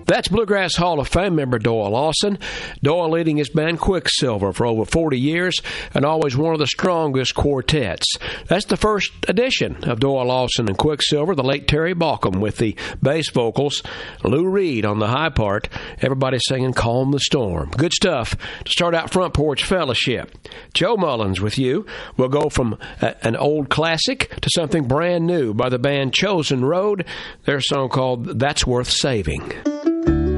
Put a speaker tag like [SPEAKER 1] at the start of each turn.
[SPEAKER 1] That's Bluegrass Hall of Fame member Doyle Lawson. Doyle leading his band Quicksilver for over 40 years and always one of the strongest quartets. That's the first edition of Doyle Lawson and Quicksilver, the late Terry Balcom with the bass vocals, Lou Reed on the high part, everybody singing Calm the Storm. Good stuff to start out Front Porch Fellowship. Joe Mullins with you. We'll go from an old classic to something brand new by the band Chosen Road, their song called That's Worth Saving.